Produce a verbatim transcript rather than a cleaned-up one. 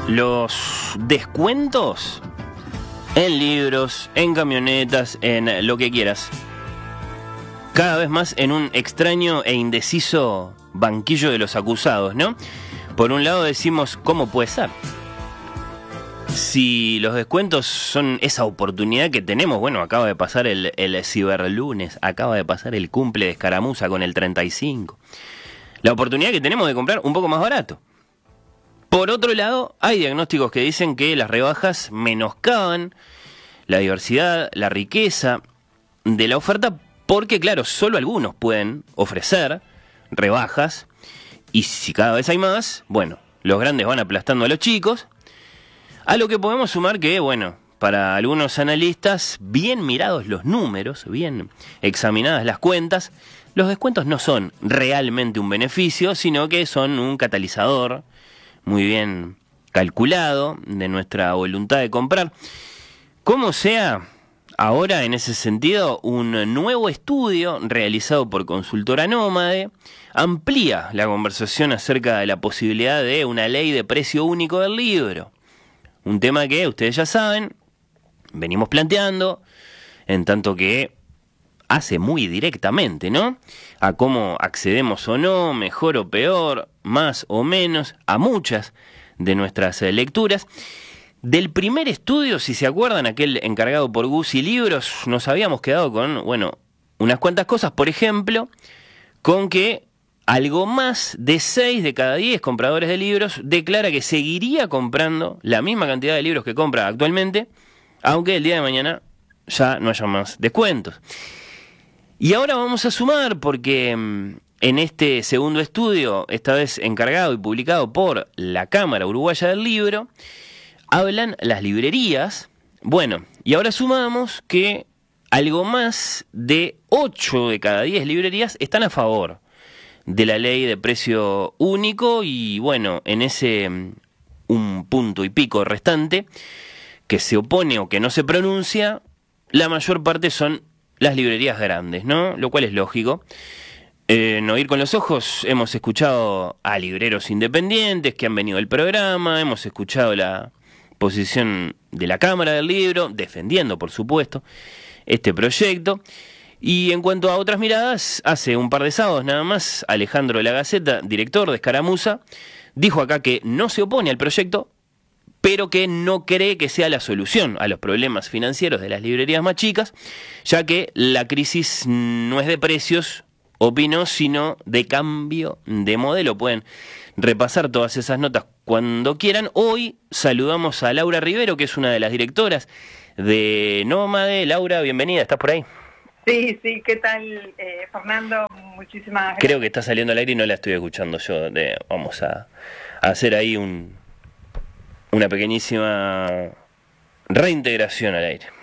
los descuentos en libros, en camionetas, en lo que quieras. Cada vez más en un extraño e indeciso banquillo de los acusados, ¿no? Por un lado decimos, ¿cómo puede ser? Si los descuentos son esa oportunidad que tenemos, bueno, acaba de pasar el, el ciberlunes, acaba de pasar el cumple de Escaramuza con el treinta y cinco. La oportunidad que tenemos de comprar un poco más barato. Por otro lado, hay diagnósticos que dicen que las rebajas menoscaban la diversidad, la riqueza de la oferta, porque claro, solo algunos pueden ofrecer rebajas, y si cada vez hay más, bueno, los grandes van aplastando a los chicos, a lo que podemos sumar que, bueno, para algunos analistas, bien mirados los números, bien examinadas las cuentas, los descuentos no son realmente un beneficio, sino que son un catalizador muy bien calculado de nuestra voluntad de comprar. Como sea, ahora en ese sentido, un nuevo estudio realizado por Consultora Nómade amplía la conversación acerca de la posibilidad de una ley de precio único del libro. Un tema que ustedes ya saben, venimos planteando, en tanto que hace muy directamente, ¿no? A cómo accedemos o no, mejor o peor, más o menos, a muchas de nuestras eh, lecturas. Del primer estudio, si se acuerdan, aquel encargado por Guzzi Libros, nos habíamos quedado con, bueno, unas cuantas cosas, por ejemplo, con que algo más de seis de cada diez compradores de libros declara que seguiría comprando la misma cantidad de libros que compra actualmente, aunque el día de mañana ya no haya más descuentos. Y ahora vamos a sumar, porque en este segundo estudio, esta vez encargado y publicado por la Cámara Uruguaya del Libro, hablan las librerías. Bueno, y ahora sumamos que algo más de ocho de cada diez librerías están a favor de la ley de precio único, y bueno, en ese un punto y pico restante que se opone o que no se pronuncia, la mayor parte son las librerías grandes, ¿no? Lo cual es lógico. Eh, en Oír con los Ojos hemos escuchado a libreros independientes que han venido al programa, hemos escuchado la posición de la Cámara del Libro, defendiendo, por supuesto, este proyecto. Y en cuanto a otras miradas, hace un par de sábados nada más, Alejandro de la Gaceta, director de Escaramuza, dijo acá que no se opone al proyecto, pero que no cree que sea la solución a los problemas financieros de las librerías más chicas, ya que la crisis no es de precios, opinó, sino de cambio de modelo. Pueden repasar todas esas notas cuando quieran. Hoy saludamos a Laura Rivero, que es una de las directoras de Nómade. Laura, bienvenida, ¿estás por ahí? Sí, sí, ¿qué tal, eh, Fernando? Muchísimas gracias. Creo que está saliendo al aire y no la estoy escuchando yo. De, vamos a, a hacer ahí un, una pequeñísima reintegración al aire.